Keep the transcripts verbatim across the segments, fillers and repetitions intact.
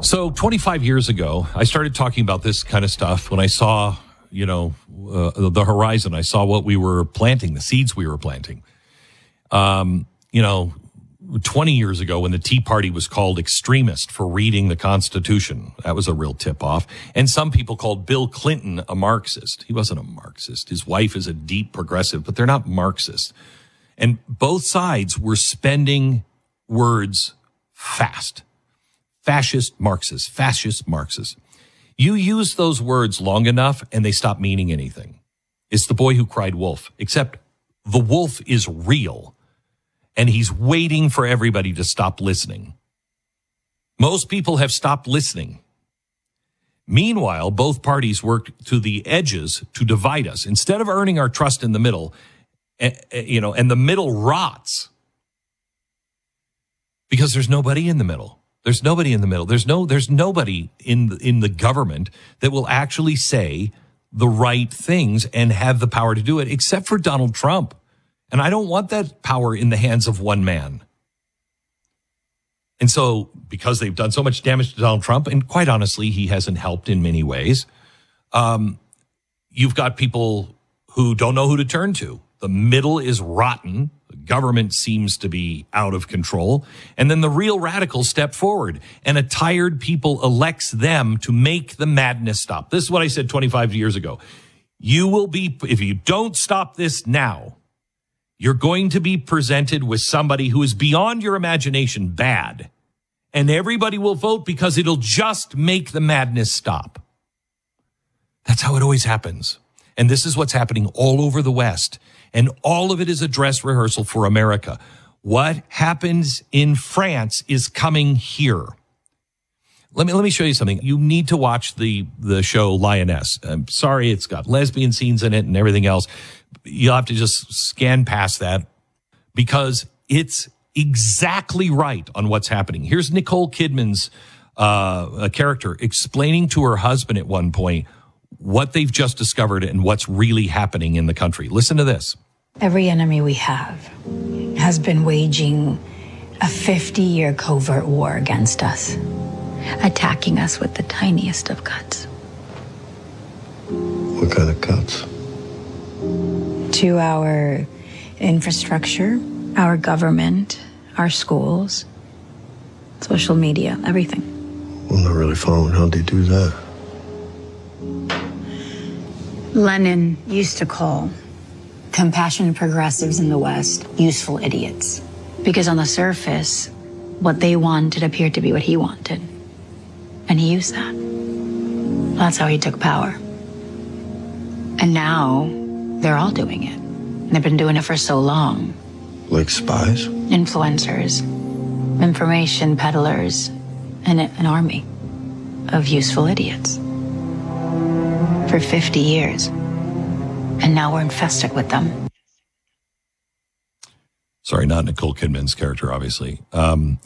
So twenty-five years ago, I started talking about this kind of stuff when I saw, you know, uh, the horizon. I saw what we were planting, the seeds we were planting. Um, you know, twenty years ago when the Tea Party was called extremist for reading the Constitution, that was a real tip-off. And some people called Bill Clinton a Marxist. He wasn't a Marxist. His wife is a deep progressive, but they're not Marxist. And both sides were spending words fast. Fascist Marxist, fascist Marxist. You use those words long enough and they stop meaning anything. It's the boy who cried wolf, except the wolf is real and he's waiting for everybody to stop listening. Most people have stopped listening. Meanwhile, both parties worked to the edges to divide us. Instead of earning our trust in the middle, you know, and the middle rots because there's nobody in the middle. There's nobody in the middle. There's no, there's nobody in the, in the government that will actually say the right things and have the power to do it, except for Donald Trump. And I don't want that power in the hands of one man. And so, because they've done so much damage to Donald Trump, and quite honestly, he hasn't helped in many ways, um, you've got people who don't know who to turn to. The middle is rotten. The government seems to be out of control. And then the real radicals step forward, and a tired people elects them to make the madness stop. This is what I said twenty-five years ago. You will be, if you don't stop this now, you're going to be presented with somebody who is beyond your imagination bad. And everybody will vote because it'll just make the madness stop. That's how it always happens. And this is what's happening all over the West. And all of it is a dress rehearsal for America. What happens in France is coming here. Let me, let me show you something. You need to watch the, the show Lioness. I'm sorry, it's got lesbian scenes in it and everything else. You'll have to just scan past that because it's exactly right on what's happening. Here's Nicole Kidman's, uh, a character explaining to her husband at one point what they've just discovered and what's really happening in the country. Listen to this. Every enemy we have has been waging a fifty-year covert war against us, attacking us with the tiniest of cuts. What kind of cuts? To our infrastructure, our government, our schools, social media, everything. I'm not really following how they do that. Lenin used to call compassionate progressives in the West useful idiots. Because on the surface, what they wanted appeared to be what he wanted. And he used that. That's how he took power. And now they're all doing it. And they've been doing it for so long. Like spies? Influencers, information peddlers, and an army of useful idiots. For fifty years. And now we're infested with them. Sorry, not Nicole Kidman's character, obviously. Um,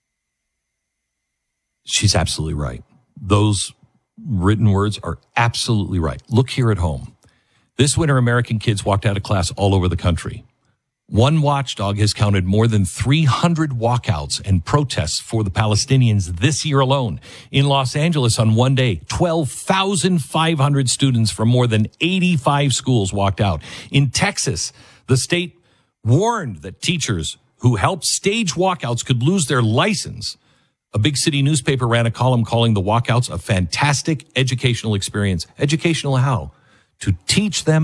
she's absolutely right. Those written words are absolutely right. Look here at home. This winter, American kids walked out of class all over the country. One watchdog has counted more than three hundred walkouts and protests for the Palestinians this year alone. In Los Angeles on one day, twelve thousand five hundred students from more than eighty-five schools walked out. In Texas, the state warned that teachers who helped stage walkouts could lose their license. A big city newspaper ran a column calling the walkouts a fantastic educational experience. Educational how? To teach them